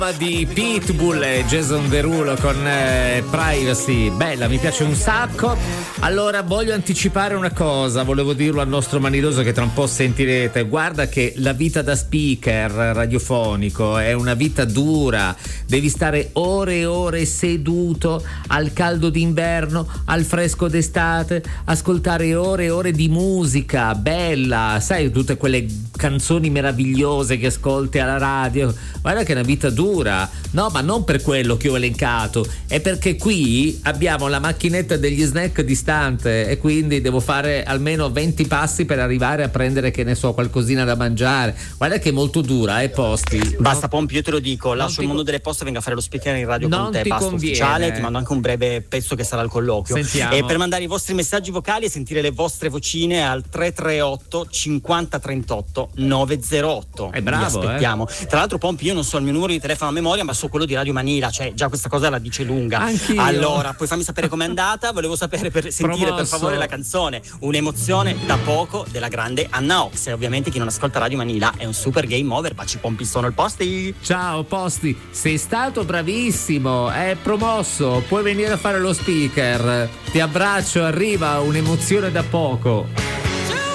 Di Pitbull e Jason Derulo con Privacy, bella, mi piace un sacco. Allora voglio anticipare una cosa, volevo dirlo al nostro Maniloso che tra un po' sentirete. Guarda che la vita da speaker radiofonico è una vita dura, devi stare ore e ore seduto al caldo d'inverno, al fresco d'estate, ascoltare ore e ore di musica bella, sai, tutte quelle canzoni meravigliose che ascolti alla radio. Guarda che è una vita dura. No, ma non per quello che ho elencato, è perché qui abbiamo la macchinetta degli snack distante e quindi devo fare almeno 20 passi per arrivare a prendere, che ne so, qualcosina da mangiare. Guarda che è molto dura, Posti. Basta, Pompi, io te lo dico, lascio il mondo delle poste, venga a fare lo speaker in radio con te, basta, ufficiale, ti mando anche un breve pezzo che sarà il colloquio. Sentiamo. E per mandare i vostri messaggi vocali e sentire le vostre vocine al 338 50 38 908. È bravo, vi aspettiamo. Tra l'altro, Pompi, io non so il mio numero di telefono a memoria, ma so quello di Radio Manila, cioè già questa cosa la dice lunga. Anch'io. Allora, puoi fammi sapere com'è andata. Volevo sapere, per sentire Promosso. per favore la canzone Un'emozione da poco della grande Anna Ox. E ovviamente chi non ascolta Radio Manila è un super game over. Baci, Pompi, sono il Posti. Ciao Posti, sei stato bravissimo, è promosso, puoi venire a fare lo speaker. Ti abbraccio, arriva un'emozione da poco.